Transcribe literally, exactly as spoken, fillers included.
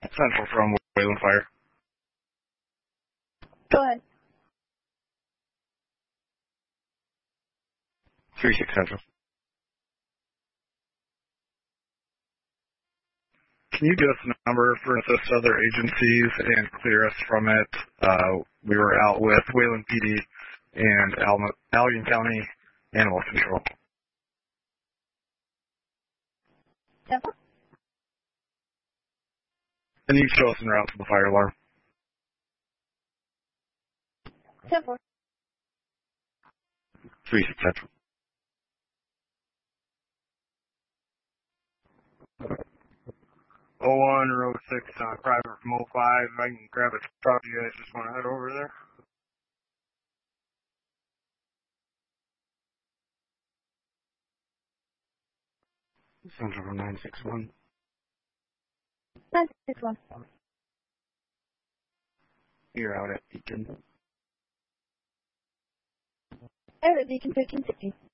Central from Wayland Fire. Go ahead. three six Central. Can you give us a number for assist other agencies and clear us from it? Uh, we were out with Wayland P D and Al- Allegan County Animal Control. ten four. And you show us en route to the fire alarm. ten four. three six Central. oh one, row six, uh, private from oh five. I can grab a truck. You guys just want to head over there? Central from nine six one. nine six one. You're out at Beacon. Out at Beacon fifteen sixty.